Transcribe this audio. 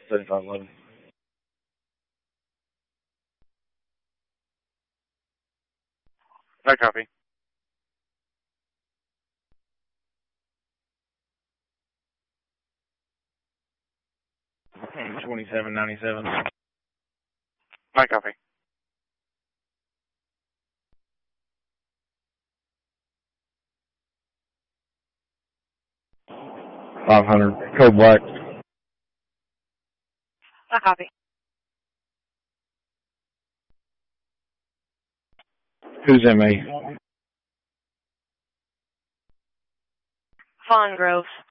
7511. No copy. Hmm, 2797. No copy. $500. Code black. No copy. Who's MA? Vaughn Grove.